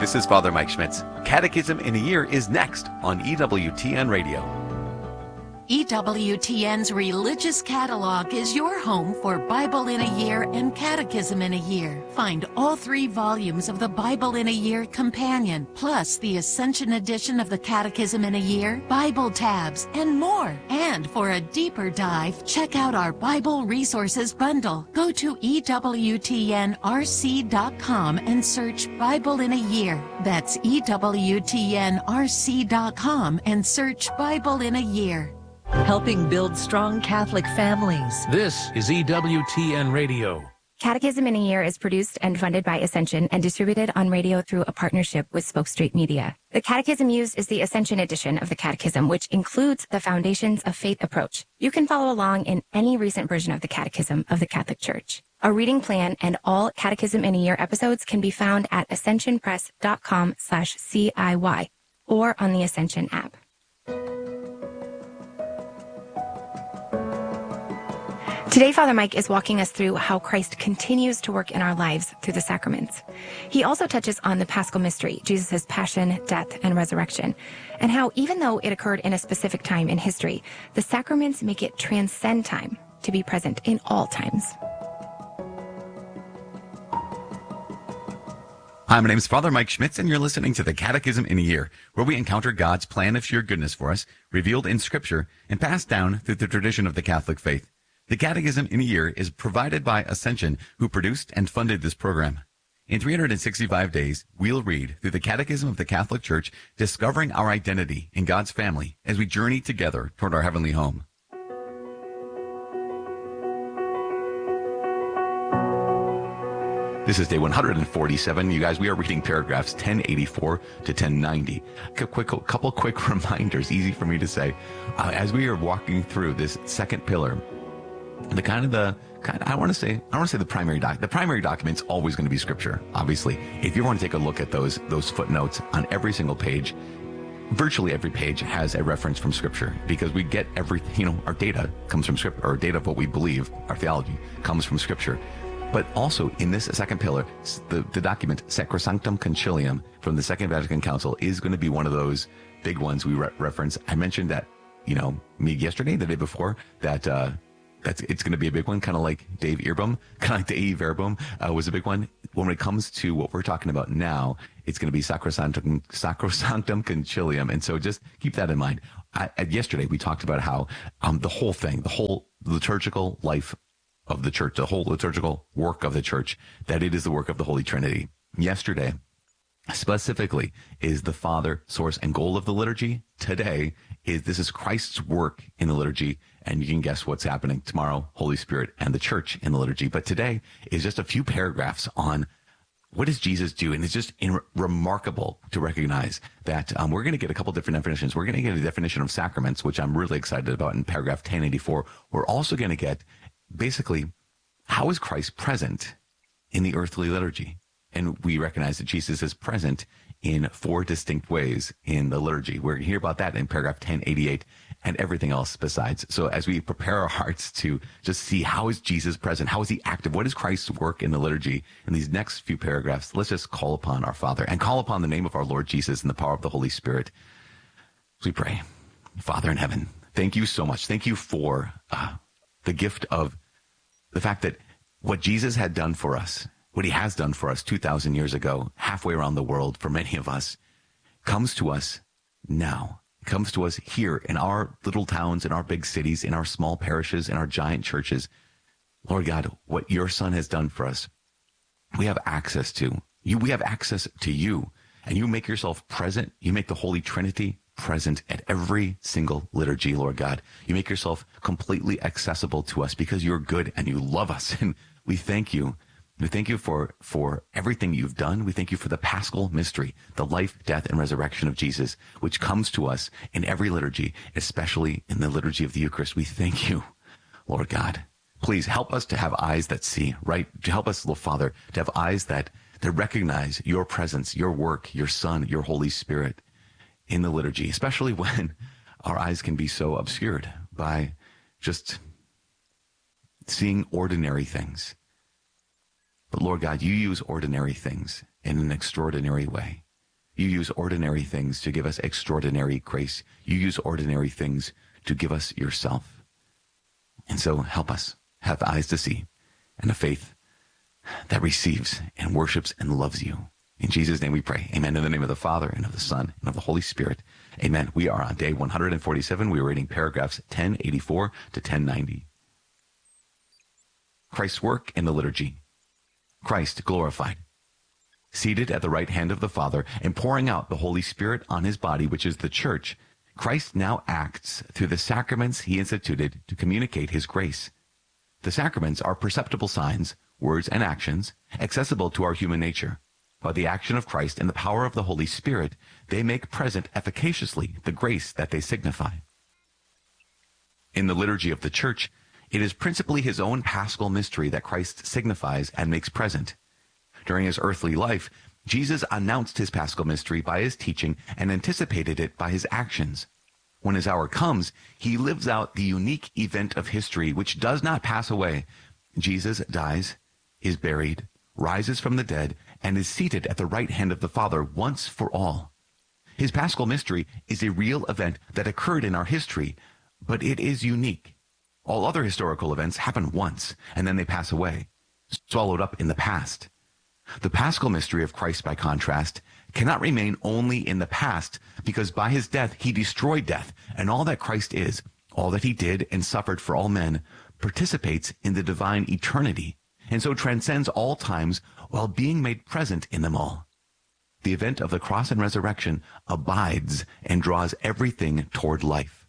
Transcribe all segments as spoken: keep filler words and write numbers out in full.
This is Father Mike Schmitz. Catechism in a Year is next on E W T N Radio. E W T N's Religious Catalog is your home for Bible in a Year and Catechism in a Year. Find all three volumes of the Bible in a Year Companion, plus the Ascension edition of the Catechism in a Year, Bible tabs, and more. And for a deeper dive, check out our Bible Resources Bundle. Go to E W T N R C dot com and search Bible in a Year. That's E W T N R C dot com and search Bible in a Year. Helping build strong Catholic families. This is E W T N Radio. Catechism in a Year is produced and funded by Ascension and distributed on radio through a partnership with Spoke Street Media. The catechism used is the Ascension edition of the Catechism, which includes the Foundations of Faith approach. You can follow along in any recent version of the Catechism of the Catholic Church. A reading plan and all Catechism in a Year episodes can be found at ascensionpress.com slash CIY or on the Ascension app. Today, Father Mike is walking us through how Christ continues to work in our lives through the sacraments. He also touches on the Paschal Mystery, Jesus' passion, death, and resurrection, and how even though it occurred in a specific time in history, the sacraments make it transcend time to be present in all times. Hi, my name is Father Mike Schmitz, and you're listening to the Catechism in a Year, where we encounter God's plan of sheer goodness for us, revealed in Scripture, and passed down through the tradition of the Catholic faith. The Catechism in a Year is provided by Ascension, who produced and funded this program. In three hundred sixty-five days, we'll read through the Catechism of the Catholic Church, discovering our identity in God's family as we journey together toward our heavenly home. This is day one hundred forty-seven. You guys, we are reading paragraphs ten eighty-four to ten ninety. A quick, a couple quick reminders, easy for me to say. Uh, as we are walking through this second pillar, the kind of the kind of, I want to say I want to say the primary doc the primary document's always going to be Scripture. Obviously, if you want to take a look at those those footnotes on every single page, virtually every page has a reference from Scripture, because we get everything. You know, our data comes from Scripture. Our data of what we believe, our theology, comes from Scripture. But also in this second pillar, the the document Sacrosanctum Concilium from the Second Vatican Council is going to be one of those big ones we re- reference. I mentioned that, you know, me yesterday, the day before, that. Uh, That's it's going to be a big one, kind of like Dave Earboom, kind of like Dei Verbum uh, was a big one. When it comes to what we're talking about now, it's going to be Sacrosanctum, Sacrosanctum Concilium. And so just keep that in mind. I, yesterday, we talked about how um, the whole thing, the whole liturgical life of the church, the whole liturgical work of the church, that it is the work of the Holy Trinity. Yesterday, specifically, is the Father, source, and goal of the liturgy. Today is this is Christ's work in the liturgy, and you can guess what's happening tomorrow, Holy Spirit and the church in the liturgy. But today is just a few paragraphs on what does Jesus do, and it's just in, remarkable to recognize that um, we're going to get a couple different definitions. We're going to get a definition of sacraments, which I'm really excited about in paragraph ten eighty-four. We're also going to get basically how is Christ present in the earthly liturgy. And we recognize that Jesus is present in four distinct ways in the liturgy. We're going to hear about that in paragraph ten eighty-eight and everything else besides. So as we prepare our hearts to just see how is Jesus present, how is he active, what is Christ's work in the liturgy, in these next few paragraphs, let's just call upon our Father and call upon the name of our Lord Jesus and the power of the Holy Spirit. As we pray, Father in heaven, thank you so much. Thank you for uh, the gift of the fact that what Jesus had done for us, what he has done for us two thousand years ago, halfway around the world for many of us, comes to us now. It comes to us here in our little towns, in our big cities, in our small parishes, in our giant churches. Lord God, what your Son has done for us, we have access to. You, we have access to you, and you make yourself present. You make the Holy Trinity present at every single liturgy, Lord God. You make yourself completely accessible to us because you're good and you love us, and we thank you. We thank you for, for everything you've done. We thank you for the Paschal Mystery, the life, death, and resurrection of Jesus, which comes to us in every liturgy, especially in the liturgy of the Eucharist. We thank you, Lord God. Please help us to have eyes that see, right? Help us, Lord Father, to have eyes that, that recognize your presence, your work, your Son, your Holy Spirit in the liturgy, especially when our eyes can be so obscured by just seeing ordinary things. But Lord God, you use ordinary things in an extraordinary way. You use ordinary things to give us extraordinary grace. You use ordinary things to give us yourself. And so help us have eyes to see and a faith that receives and worships and loves you. In Jesus' name we pray. Amen. In the name of the Father, and of the Son, and of the Holy Spirit. Amen. We are on day one hundred forty-seven. We are reading paragraphs ten eighty-four to ten ninety. Christ's work in the liturgy. Christ glorified, seated at the right hand of the Father, and pouring out the Holy Spirit on his body, which is the church. Christ now acts through the sacraments he instituted to communicate his grace. The sacraments are perceptible signs, words, and actions accessible to our human nature. By the action of Christ and the power of the Holy Spirit, they make present efficaciously the grace that they signify. In the liturgy of the Church, it is principally his own paschal mystery that Christ signifies and makes present. During his earthly life, Jesus announced his paschal mystery by his teaching and anticipated it by his actions. When his hour comes, he lives out the unique event of history which does not pass away. Jesus dies, is buried, rises from the dead, and is seated at the right hand of the Father once for all. His paschal mystery is a real event that occurred in our history, but it is unique. All other historical events happen once, and then they pass away, swallowed up in the past. The paschal mystery of Christ, by contrast, cannot remain only in the past, because by his death he destroyed death, and all that Christ is, all that he did and suffered for all men, participates in the divine eternity, and so transcends all times while being made present in them all. The event of the cross and resurrection abides and draws everything toward life.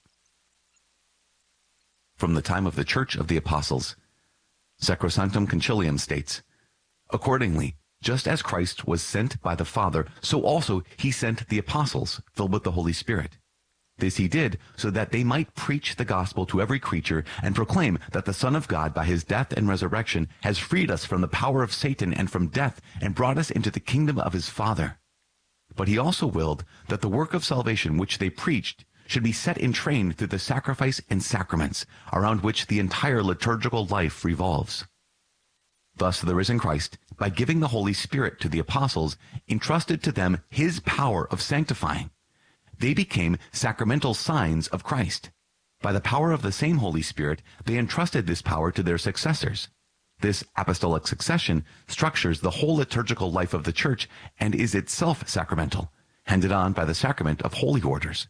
From the time of the Church of the Apostles, Sacrosanctum Concilium states, accordingly, just as Christ was sent by the Father, so also he sent the apostles, filled with the Holy Spirit. This he did so that they might preach the gospel to every creature and proclaim that the Son of God, by his death and resurrection, has freed us from the power of Satan and from death and brought us into the kingdom of his Father. But he also willed that the work of salvation which they preached should be set in train through the sacrifice and sacraments, around which the entire liturgical life revolves. Thus the risen Christ, by giving the Holy Spirit to the apostles, entrusted to them his power of sanctifying. They became sacramental signs of Christ. By the power of the same Holy Spirit, they entrusted this power to their successors. This apostolic succession structures the whole liturgical life of the Church and is itself sacramental, handed on by the sacrament of holy orders.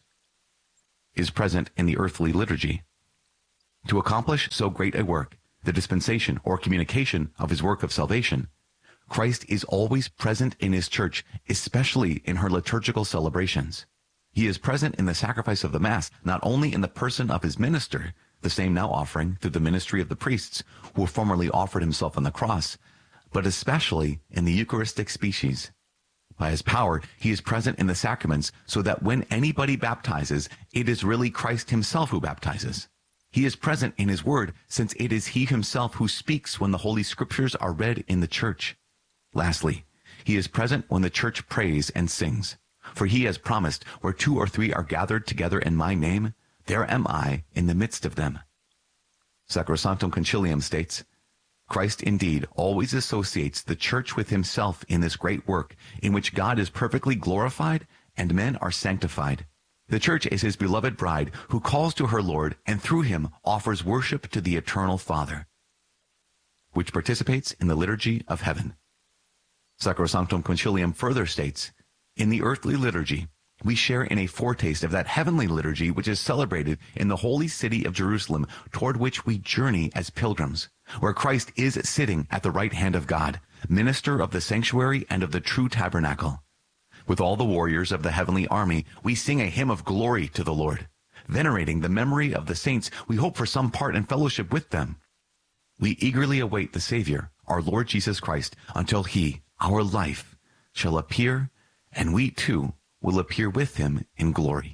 Is present in the earthly liturgy. To accomplish so great a work, the dispensation or communication of his work of salvation, Christ is always present in his Church, especially in her liturgical celebrations. He is present in the sacrifice of the Mass, not only in the person of his minister, the same now offering through the ministry of the priests who formerly offered himself on the cross, but especially in the Eucharistic species. By his power, he is present in the sacraments so that when anybody baptizes, it is really Christ himself who baptizes. He is present in his word, since it is he himself who speaks when the Holy Scriptures are read in the Church. Lastly, he is present when the Church prays and sings. For he has promised, where two or three are gathered together in my name, there am I in the midst of them. Sacrosanctum Concilium states, Christ indeed always associates the Church with himself in this great work, in which God is perfectly glorified and men are sanctified. The Church is his beloved bride, who calls to her Lord, and through him offers worship to the eternal Father, which participates in the liturgy of heaven. Sacrosanctum Concilium further states, in the earthly liturgy, we share in a foretaste of that heavenly liturgy which is celebrated in the holy city of Jerusalem, toward which we journey as pilgrims, where Christ is sitting at the right hand of God, minister of the sanctuary and of the true tabernacle. With all the warriors of the heavenly army, we sing a hymn of glory to the Lord. Venerating the memory of the saints, we hope for some part and fellowship with them. We eagerly await the Savior, our Lord Jesus Christ, until he, our life, shall appear, and we too will appear with him in glory.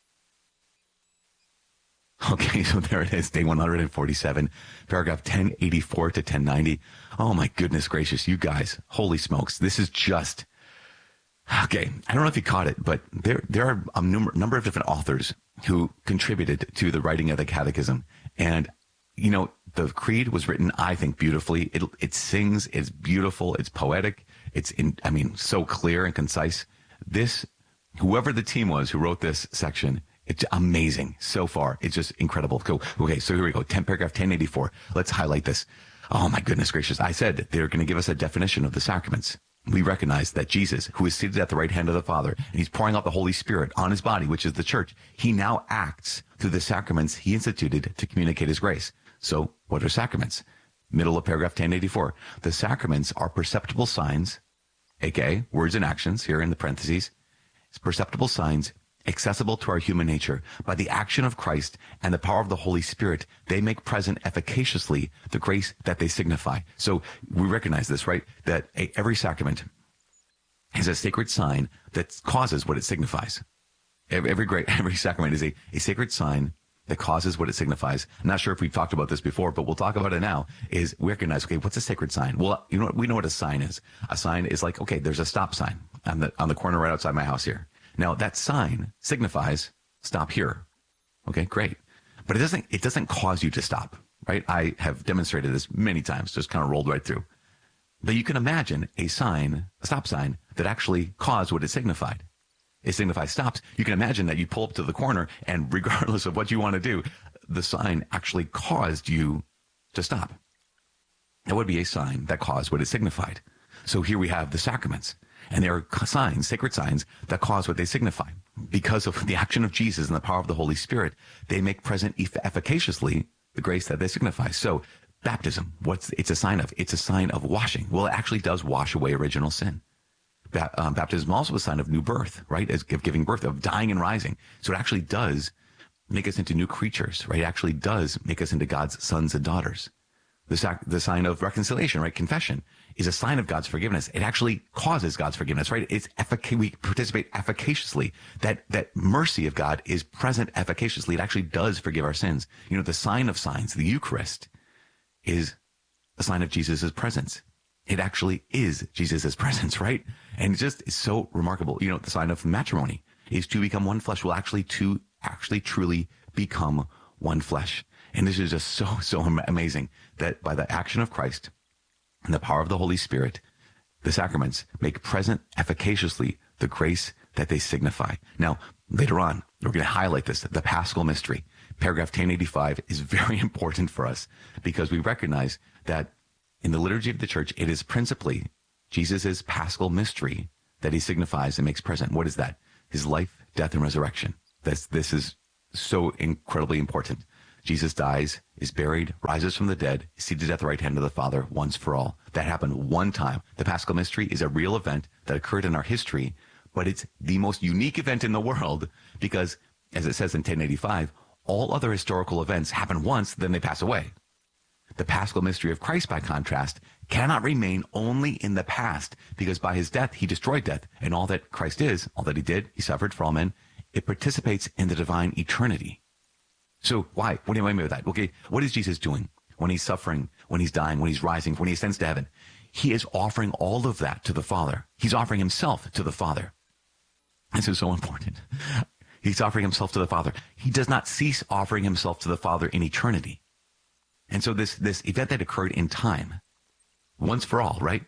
Okay, so there it is, day one hundred forty-seven, paragraph ten eighty-four to ten ninety. Oh my goodness gracious, you guys, holy smokes, this is just... Okay, I don't know if you caught it, but there there are a number, number of different authors who contributed to the writing of the Catechism. And, you know, the Creed was written, I think, beautifully. It it sings, it's beautiful, it's poetic, it's, in, I mean, so clear and concise. This whoever the team was who wrote this section, it's amazing so far. It's just incredible. Go. Okay, so here we go. ten, paragraph ten eighty-four. Let's highlight this. Oh my goodness gracious. I said they're going to give us a definition of the sacraments. We recognize that Jesus, who is seated at the right hand of the Father, and he's pouring out the Holy Spirit on his body, which is the church, he now acts through the sacraments he instituted to communicate his grace. So what are sacraments? Middle of paragraph ten eighty-four. The sacraments are perceptible signs, aka words and actions here in the parentheses. It's perceptible signs accessible to our human nature. By the action of Christ and the power of the Holy Spirit, they make present efficaciously the grace that they signify. So we recognize this, right? That a, every sacrament is a sacred sign that causes what it signifies. Every, every great, every sacrament is a, a sacred sign that causes what it signifies. I'm not sure if we've talked about this before, but we'll talk about it now, is we recognize, okay, what's a sacred sign? Well, you know what? We know what a sign is. A sign is like, okay, there's a stop sign on the, on the corner right outside my house here. Now that sign signifies stop here. Okay, great. But it doesn't, it doesn't cause you to stop, right? I have demonstrated this many times, just kind of rolled right through. But you can imagine a sign, a stop sign, that actually caused what it signified. It signifies stops. You can imagine that you pull up to the corner and regardless of what you want to do, the sign actually caused you to stop. That would be a sign that caused what it signified. So here we have the sacraments. And they are signs, sacred signs, that cause what they signify. Because of the action of Jesus and the power of the Holy Spirit, they make present efficaciously the grace that they signify. So baptism, what's it's a sign of? It's a sign of washing. Well, it actually does wash away original sin. Ba- um, baptism is also a sign of new birth, right? As of giving birth, of dying and rising. So it actually does make us into new creatures, right? It actually does make us into God's sons and daughters. The, sac- the sign of reconciliation, right? Confession is a sign of God's forgiveness. It actually causes God's forgiveness, right? It's effic- we participate efficaciously. That, that mercy of God is present efficaciously. It actually does forgive our sins. You know, the sign of signs, the Eucharist, is a sign of Jesus' presence. It actually is Jesus' presence, right? And it just is so remarkable. You know, the sign of matrimony is to become one flesh. Well, actually to actually truly become one flesh. And this is just so, so amazing that by the action of Christ and the power of the Holy Spirit, the sacraments make present efficaciously the grace that they signify. Now, later on, we're going to highlight this, the Paschal mystery. Paragraph ten eighty-five is very important for us because we recognize that in the liturgy of the church, it is principally Jesus' Paschal mystery that he signifies and makes present. What is that? His life, death, and resurrection. This, this is so incredibly important. Jesus dies, is buried, rises from the dead, is seated at the right hand of the Father once for all. That happened one time. The Paschal mystery is a real event that occurred in our history, but it's the most unique event in the world because, as it says in ten eighty-five, all other historical events happen once, then they pass away. The Paschal mystery of Christ, by contrast, cannot remain only in the past because by his death, he destroyed death. And all that Christ is, all that he did, he suffered for all men, it participates in the divine eternity. So why? What do you mean by that? Okay, what is Jesus doing when he's suffering, when he's dying, when he's rising, when he ascends to heaven? He is offering all of that to the Father. He's offering himself to the Father. This is so important. He's offering himself to the Father. He does not cease offering himself to the Father in eternity. And so this, this event that occurred in time, once for all, right,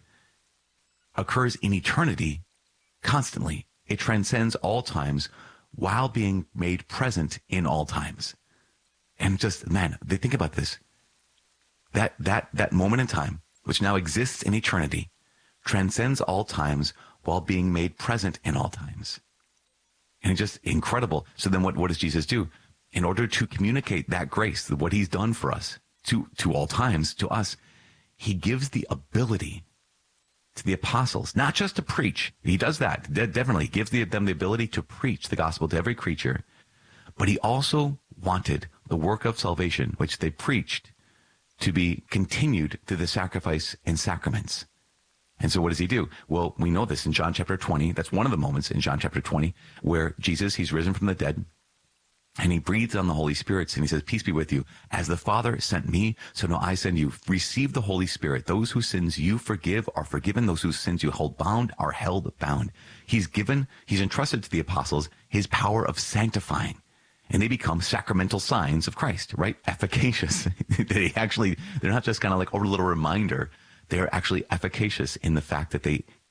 occurs in eternity constantly. It transcends all times while being made present in all times. And just, man, they think about this. That, that, that moment in time, which now exists in eternity, transcends all times while being made present in all times. And it's just incredible. So then what, what does Jesus do? In order to communicate that grace, what he's done for us, to, to all times, to us, he gives the ability to the apostles, not just to preach. He does that. De- definitely gives the, them the ability to preach the gospel to every creature. But he also wanted the work of salvation, which they preached, to be continued through the sacrifice and sacraments. And so what does he do? Well, we know this in John chapter twenty. That's one of the moments in John chapter twenty where Jesus, he's risen from the dead. And he breathes on the Holy Spirit and he says, peace be with you. As the Father sent me, so now I send you. Receive the Holy Spirit. Those whose sins you forgive are forgiven. Those whose sins you hold bound are held bound. He's given, he's entrusted to the apostles his power of sanctifying. And they become sacramental signs of Christ, right? Efficacious. They actually, they're not just kind of like a little reminder. They're actually efficacious in the fact that they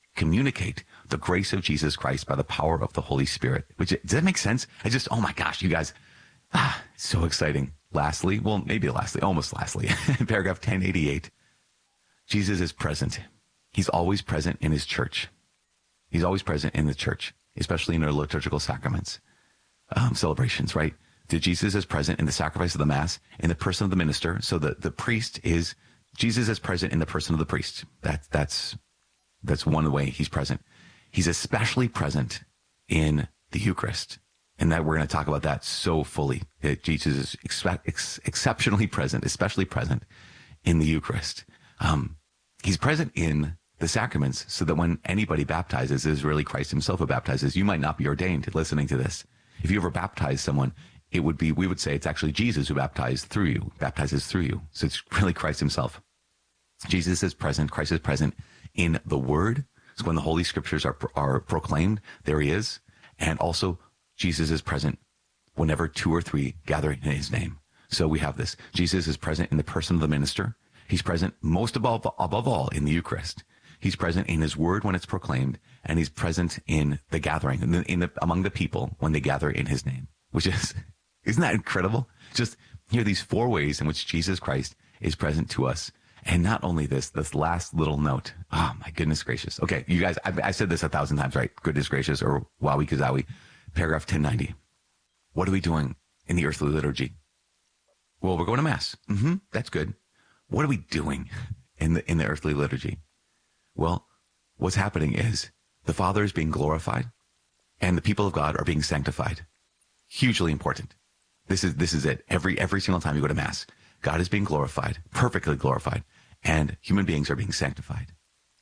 communicate the grace of Jesus Christ by the power of the Holy Spirit. Which, does that make sense? I just, oh my gosh, you guys, ah, so exciting. Lastly, well, maybe lastly, almost lastly, paragraph ten eighty-eight, Jesus is present. He's always present in his church. He's always present in the church, especially in our liturgical sacraments, um, celebrations, right? That Jesus is present in the sacrifice of the Mass, in the person of the minister. So the, the priest is, Jesus is present in the person of the priest. That, that's, that's one way he's present. He's especially present in the Eucharist. And that we're going to talk about that so fully. That Jesus is ex- ex- exceptionally present, especially present in the Eucharist. Um, he's present in the sacraments so that when anybody baptizes, is really Christ himself who baptizes. You might not be ordained listening to this. If you ever baptize someone, it would be, we would say it's actually Jesus who baptized through you, baptizes through you. So it's really Christ himself. Jesus is present. Christ is present in the Word. So when the Holy Scriptures are, are proclaimed, there he is. And also Jesus is present whenever two or three gather in his name. So we have this. Jesus is present in the person of the minister. He's present most above, above all in the Eucharist. He's present in his word when it's proclaimed, and he's present in the gathering, in the, in the, among the people when they gather in his name, which is, isn't that incredible? Just hear these four ways in which Jesus Christ is present to us. And not only this, this last little note. Oh, my goodness gracious. Okay, you guys, I, I said this a thousand times, right? Goodness gracious, or wowie kazowie. Paragraph ten ninety. What are we doing in the earthly liturgy? Well, we're going to Mass. Mm-hmm, that's good. What are we doing in the in the earthly liturgy? Well, what's happening is the Father is being glorified and the people of God are being sanctified. Hugely important. This is this is it. Every every single time you go to Mass, God is being glorified, perfectly glorified, and human beings are being sanctified.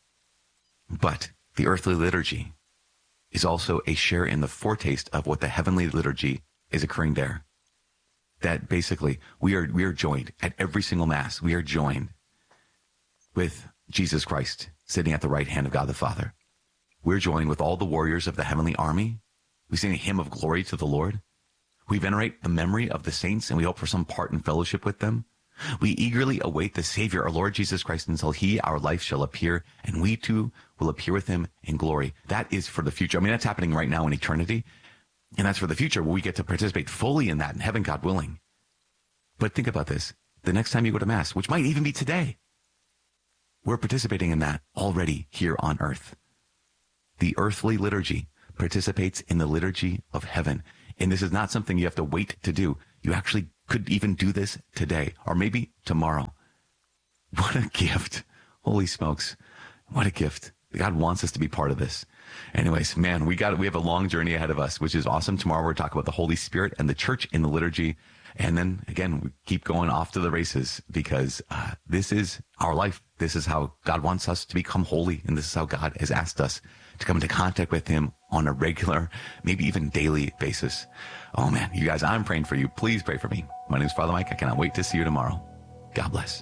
But the earthly liturgy is also a share in the foretaste of what the heavenly liturgy is occurring there. That basically we are we are joined at every single Mass. We are joined with Jesus Christ sitting at the right hand of God the Father. We're joined with all the warriors of the heavenly army. We sing a hymn of glory to the Lord. We venerate the memory of the saints, and we hope for some part in fellowship with them. We eagerly await the Savior, our Lord Jesus Christ, until he, our life, shall appear, and we too will appear with him in glory. That is for the future. I mean, that's happening right now in eternity, and that's for the future, where we get to participate fully in that in heaven, God willing. But think about this. The next time you go to Mass, which might even be today, we're participating in that already here on earth. The earthly liturgy participates in the liturgy of heaven. And this is not something you have to wait to do. You actually could even do this today or maybe tomorrow. What a gift. Holy smokes. What a gift. God wants us to be part of this. Anyways, man, we got we have a long journey ahead of us, which is awesome. Tomorrow we're talking about the Holy Spirit and the church in the liturgy. And then again, we keep going off to the races because uh, this is our life. This is how God wants us to become holy. And this is how God has asked us to come into contact with him on a regular, maybe even daily basis. Oh man, you guys, I'm praying for you. Please pray for me. My name is Father Mike. I cannot wait to see you tomorrow. God bless.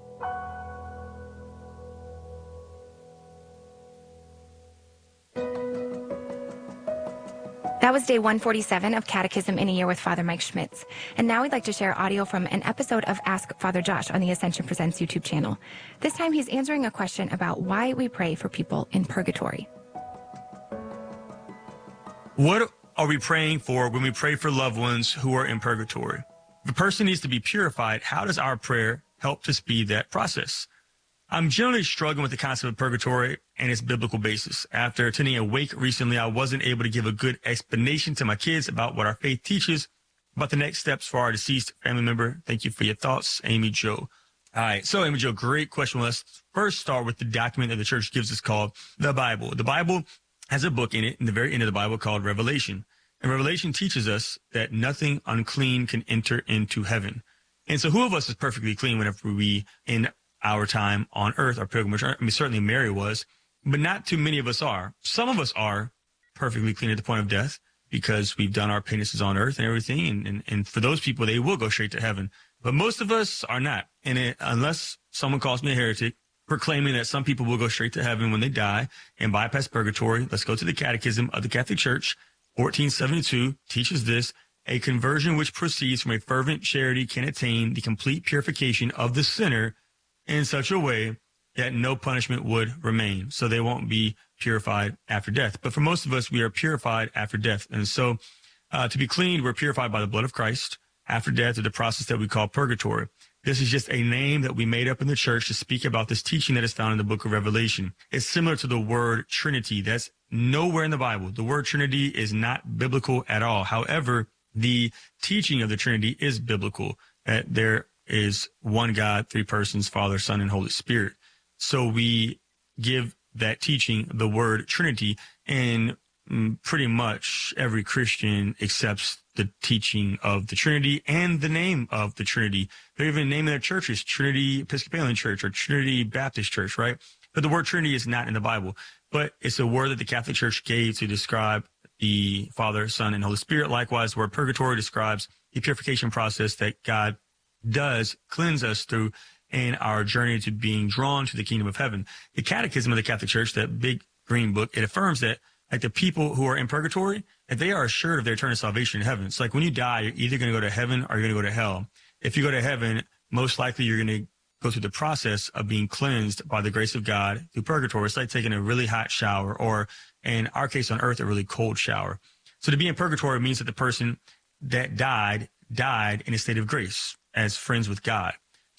That was day one forty-seven of Catechism in a Year with Father Mike Schmitz. And now we'd like to share audio from an episode of Ask Father Josh on the Ascension Presents YouTube channel. This time he's answering a question about why we pray for people in purgatory. What are we praying for when we pray for loved ones who are in purgatory? If a person needs to be purified, how does our prayer help to speed that process? I'm generally struggling with the concept of purgatory and its biblical basis. After attending a wake recently, I wasn't able to give a good explanation to my kids about what our faith teaches about the next steps for our deceased family member. Thank you for your thoughts, Amy Jo. All right. So, Amy Jo, great question. Let's first start with the document that the church gives us called the Bible. The Bible has a book in it, in the very end of the Bible, called Revelation. And Revelation teaches us that nothing unclean can enter into heaven. And so who of us is perfectly clean whenever we, in our time on earth, our pilgrimage? I mean, certainly Mary was, but not too many of us are. Some of us are perfectly clean at the point of death because we've done our penances on earth and everything. And, and, and for those people, they will go straight to heaven. But most of us are not. And it, unless someone calls me a heretic, proclaiming that some people will go straight to heaven when they die and bypass purgatory, let's go to the Catechism of the Catholic Church. fourteen seventy-two teaches this: a conversion which proceeds from a fervent charity can attain the complete purification of the sinner in such a way that no punishment would remain. So they won't be purified after death. But for most of us, we are purified after death. And so uh, to be cleaned, we're purified by the blood of Christ after death, or the process that we call purgatory. This is just a name that we made up in the church to speak about this teaching that is found in the book of Revelation. It's similar to the word Trinity. That's nowhere in the Bible. The word Trinity is not biblical at all. However, the teaching of the Trinity is biblical, that there is one God, three persons, Father, Son, and Holy Spirit. So we give that teaching the word Trinity, and pretty much every Christian accepts the teaching of the Trinity and the name of the Trinity. They're even naming their churches Trinity Episcopalian Church or Trinity Baptist Church, right? But the word Trinity is not in the Bible, but it's a word that the Catholic Church gave to describe the Father, Son, and Holy Spirit. Likewise, the word purgatory describes the purification process that God does cleanse us through in our journey to being drawn to the kingdom of heaven. The Catechism of the Catholic Church, that big green book, it affirms that like the people who are in purgatory, if they are assured of their eternal salvation in heaven. It's like when you die, you're either going to go to heaven or you're going to go to hell. If you go to heaven, most likely you're going to go through the process of being cleansed by the grace of God through purgatory. It's like taking a really hot shower, or in our case on earth, a really cold shower. So to be in purgatory means that the person that died, died in a state of grace as friends with God.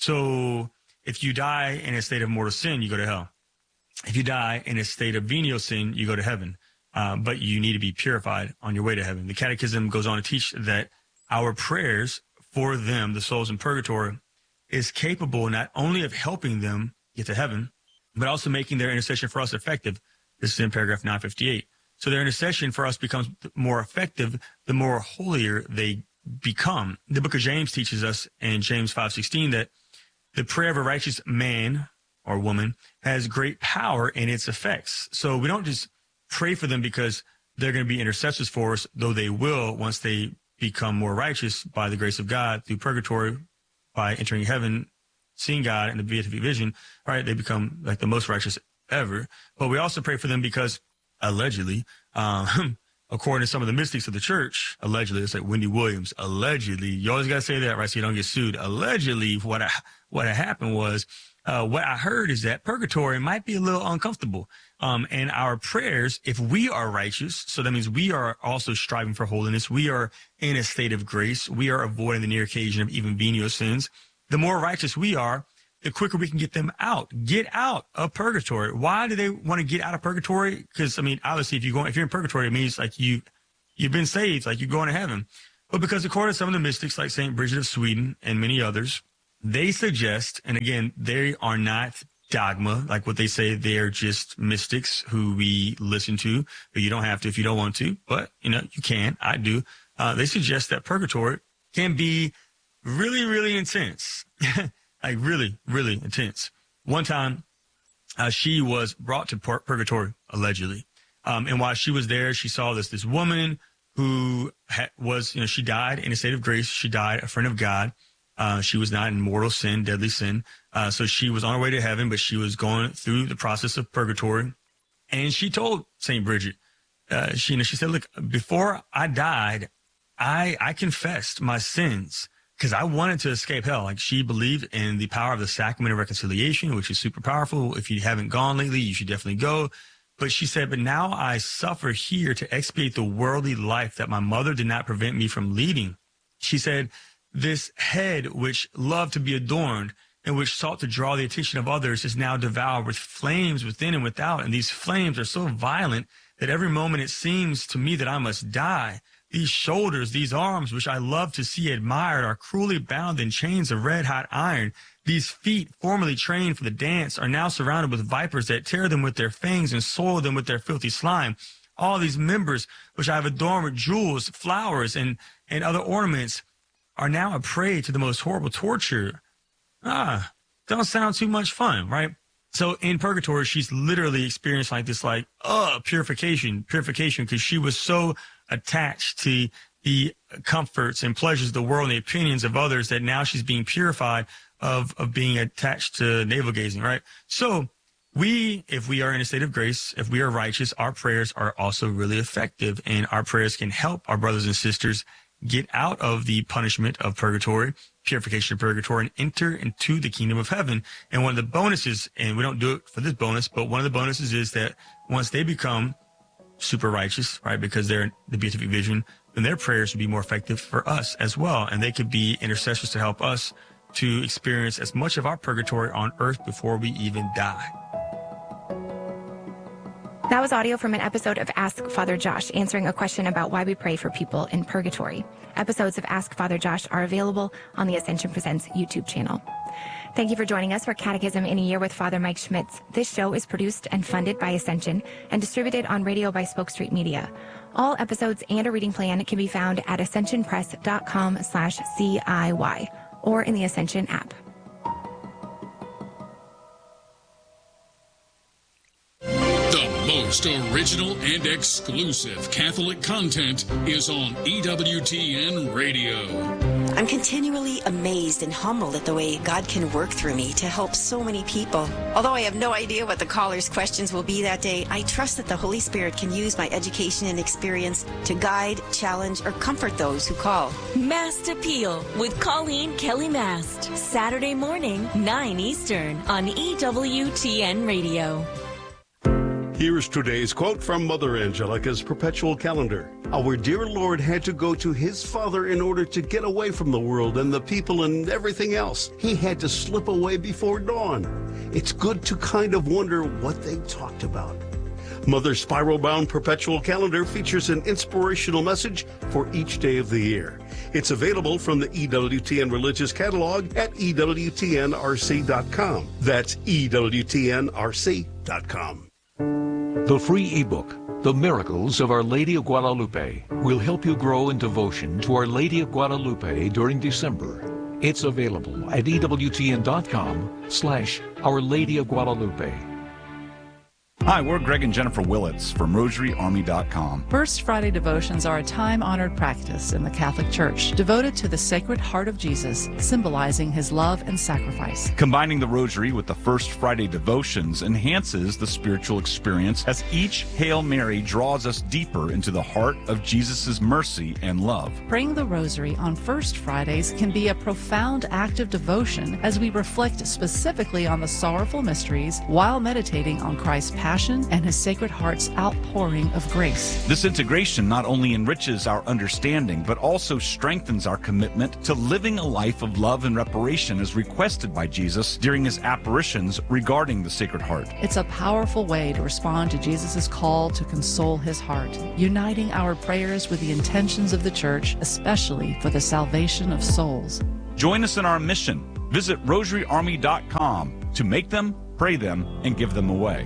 So if you die in a state of mortal sin, you go to hell. If you die in a state of venial sin, you go to heaven. Uh, but you need to be purified on your way to heaven. The Catechism goes on to teach that our prayers for them, the souls in purgatory, is capable not only of helping them get to heaven, but also making their intercession for us effective. This is in paragraph nine fifty-eight. So their intercession for us becomes more effective the more holier they become. The book of James teaches us in James five sixteen that the prayer of a righteous man or woman has great power in its effects. So we don't just pray for them because they're going to be intercessors for us, though they will once they become more righteous by the grace of God through purgatory, by entering heaven, seeing God in the beatific vision. All right, they become like the most righteous ever. But we also pray for them because allegedly, um, according to some of the mystics of the church, allegedly, it's like Wendy Williams, allegedly, you always got to say that, right, so you don't get sued. Allegedly, what I, what had happened was, uh, what I heard is that purgatory might be a little uncomfortable. Um, and our prayers, if we are righteous, so that means we are also striving for holiness, we are in a state of grace, we are avoiding the near occasion of even venial sins. The more righteous we are, the quicker we can get them out, get out of purgatory. Why do they want to get out of purgatory? Because, I mean, obviously, if, you go, if you're in purgatory, it means like you, you've been saved, like you're going to heaven. But because according to some of the mystics, like Saint Bridget of Sweden and many others, they suggest, and again, they are not dogma, like what they say, they're just mystics who we listen to, but you don't have to if you don't want to, but, you know, you can, I do. Uh, they suggest that purgatory can be really, really intense. Like really, really intense. One time, uh, she was brought to pur- purgatory, allegedly. Um, and while she was there, she saw this, this woman who ha- was, you know, she died in a state of grace. She died a friend of God. Uh, she was not in mortal sin, deadly sin. Uh, so she was on her way to heaven, but she was going through the process of purgatory. And she told Saint Bridget, uh, she, you know, she said, look, before I died, I, I confessed my sins, because I wanted to escape hell. Like, she believed in the power of the sacrament of reconciliation, which is super powerful. If you haven't gone lately, you should definitely go. But she said, but now I suffer here to expiate the worldly life that my mother did not prevent me from leading. She said, this head which loved to be adorned and which sought to draw the attention of others is now devoured with flames within and without. And these flames are so violent that every moment it seems to me that I must die. These shoulders, these arms, which I love to see admired, are cruelly bound in chains of red-hot iron. These feet, formerly trained for the dance, are now surrounded with vipers that tear them with their fangs and soil them with their filthy slime. All these members, which I have adorned with jewels, flowers, and, and other ornaments, are now a prey to the most horrible torture. Ah, don't sound too much fun, right? So in purgatory, she's literally experienced like this, like, uh, purification, purification, because she was so attached to the comforts and pleasures of the world and the opinions of others that now she's being purified of, of being attached to navel gazing, right? So we, if we are in a state of grace, if we are righteous, our prayers are also really effective, and our prayers can help our brothers and sisters get out of the punishment of purgatory, purification of purgatory and enter into the kingdom of heaven. And one of the bonuses, and we don't do it for this bonus, but one of the bonuses is that once they become super righteous, right, because they're in the beatific vision, then their prayers would be more effective for us as well. And they could be intercessors to help us to experience as much of our purgatory on earth before we even die. That was audio from an episode of Ask Father Josh, answering a question about why we pray for people in purgatory. Episodes of Ask Father Josh are available on the Ascension Presents YouTube channel. Thank you for joining us for Catechism in a Year with Father Mike Schmitz. This show is produced and funded by Ascension and distributed on radio by Spoke Street Media. All episodes and a reading plan can be found at ascensionpress.com slash CIY or in the Ascension app. The most original and exclusive Catholic content is on E W T N Radio. I'm continually amazed and humbled at the way God can work through me to help so many people. Although I have no idea what the callers' questions will be that day, I trust that the Holy Spirit can use my education and experience to guide, challenge, or comfort those who call. Mast Appeal with Colleen Kelly Mast. Saturday morning, nine Eastern on E W T N Radio. Here's today's quote from Mother Angelica's perpetual calendar. Our dear Lord had to go to his Father in order to get away from the world and the people and everything else. He had to slip away before dawn. It's good to kind of wonder what they talked about. Mother's spiral-bound perpetual calendar features an inspirational message for each day of the year. It's available from the E W T N Religious Catalog at E W T N R C dot com. That's E W T N R C dot com. The free ebook, The Miracles of Our Lady of Guadalupe, will help you grow in devotion to Our Lady of Guadalupe during December. It's available at E W T N dot com slash Our Lady of Guadalupe. Hi, we're Greg and Jennifer Willits from Rosary Army dot com. First Friday devotions are a time-honored practice in the Catholic Church devoted to the Sacred Heart of Jesus, symbolizing his love and sacrifice. Combining the Rosary with the First Friday devotions enhances the spiritual experience as each Hail Mary draws us deeper into the heart of Jesus' mercy and love. Praying the Rosary on First Fridays can be a profound act of devotion as we reflect specifically on the sorrowful mysteries while meditating on Christ's passion and his Sacred Heart's outpouring of grace. This integration not only enriches our understanding, but also strengthens our commitment to living a life of love and reparation as requested by Jesus during his apparitions regarding the Sacred Heart. It's a powerful way to respond to Jesus' call to console his heart, uniting our prayers with the intentions of the Church, especially for the salvation of souls. Join us in our mission. Visit Rosary Army dot com to make them, pray them, and give them away.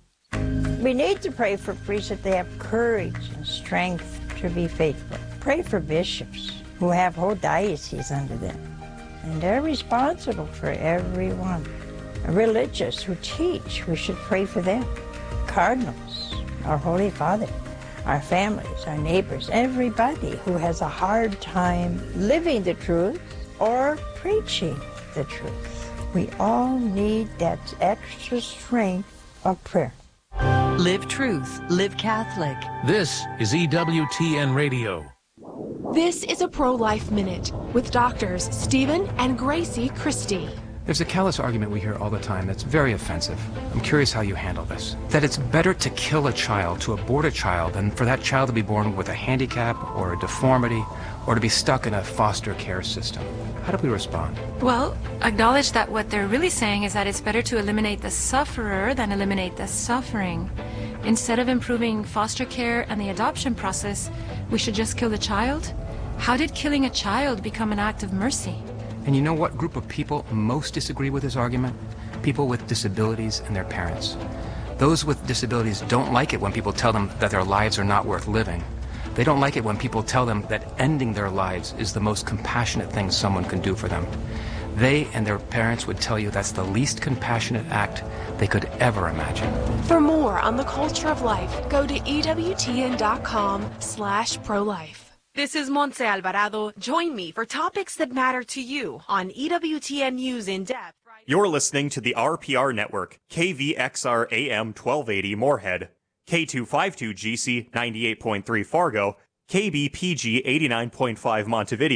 We need to pray for priests that they have courage and strength to be faithful. Pray for bishops who have whole dioceses under them, and they're responsible for everyone. Religious who teach, we should pray for them. Cardinals, our Holy Father, our families, our neighbors, everybody who has a hard time living the truth or preaching the truth. We all need that extra strength of prayer. Live truth, live Catholic. This is E W T N Radio. This is a Pro-Life Minute with doctors Stephen and Gracie Christie. There's a callous argument we hear all the time that's very offensive. I'm curious how you handle this. That it's better to kill a child, to abort a child, than for that child to be born with a handicap or a deformity or to be stuck in a foster care system. How do we respond? Well, acknowledge that what they're really saying is that it's better to eliminate the sufferer than eliminate the suffering. Instead of improving foster care and the adoption process, we should just kill the child? How did killing a child become an act of mercy? And you know what group of people most disagree with this argument? People with disabilities and their parents. Those with disabilities don't like it when people tell them that their lives are not worth living. They don't like it when people tell them that ending their lives is the most compassionate thing someone can do for them. They and their parents would tell you that's the least compassionate act they could ever imagine. For more on the culture of life, go to E W T N dot com slash pro-life. This is Montse Alvarado. Join me for topics that matter to you on E W T N News in Depth. You're listening to the R P R Network, K V X R A M twelve eighty Moorhead, K two fifty-two G C ninety-eight point three Fargo, K B P G eighty-nine point five Montevideo,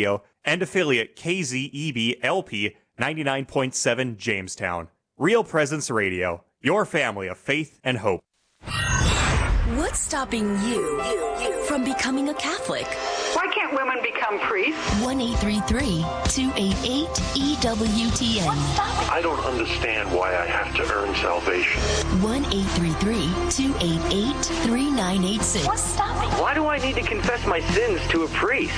and affiliate K Z E B L P ninety-nine point seven Jamestown. Real Presence Radio, your family of faith and hope. What's stopping you from becoming a Catholic? Why can't women become priests? one eight three three, two eight eight, E W T N. I don't understand why I have to earn salvation. one eight three three, two eight eight, three nine eight six. Why do I need to confess my sins to a priest?